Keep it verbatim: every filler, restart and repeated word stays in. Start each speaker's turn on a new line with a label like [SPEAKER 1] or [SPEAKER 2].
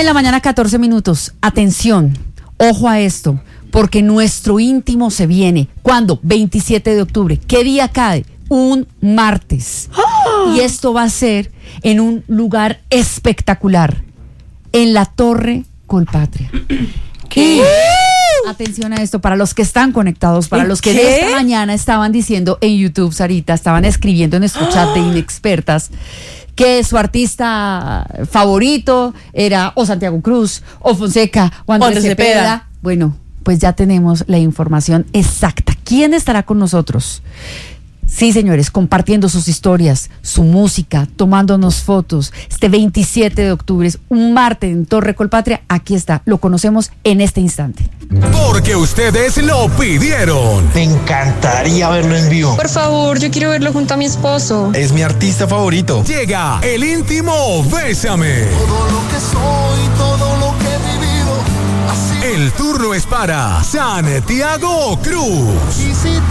[SPEAKER 1] de la mañana, catorce minutos. Atención, ojo a esto, porque nuestro íntimo se viene. ¿Cuándo? veintisiete de octubre. ¿Qué día cae? Un martes. ¡Oh! Y esto va a ser en un lugar espectacular, en la Torre Colpatria.
[SPEAKER 2] ¿Qué?
[SPEAKER 1] Atención a esto, para los que están conectados, para los que
[SPEAKER 2] ¿Qué?
[SPEAKER 1] de esta mañana estaban diciendo en YouTube, Sarita, estaban escribiendo en nuestro chat de inexpertas que su artista favorito era o Santiago Cruz, o Fonseca, o Andrés
[SPEAKER 2] Andrés
[SPEAKER 1] Cepeda.
[SPEAKER 2] Cepeda.
[SPEAKER 1] Bueno, pues ya tenemos la información exacta. ¿Quién estará con nosotros? Sí, señores, compartiendo sus historias, su música, tomándonos fotos. Este veintisiete de octubre es un martes en Torre Colpatria. Aquí está, lo conocemos en este instante.
[SPEAKER 3] Porque ustedes lo pidieron.
[SPEAKER 4] Me encantaría verlo en vivo.
[SPEAKER 5] Por favor, yo quiero verlo junto a mi esposo.
[SPEAKER 4] Es mi artista favorito.
[SPEAKER 3] Llega el íntimo Bésame.
[SPEAKER 6] Todo lo que soy, todo lo que he vivido. Así.
[SPEAKER 3] El turno es para Santiago Cruz.
[SPEAKER 6] Y si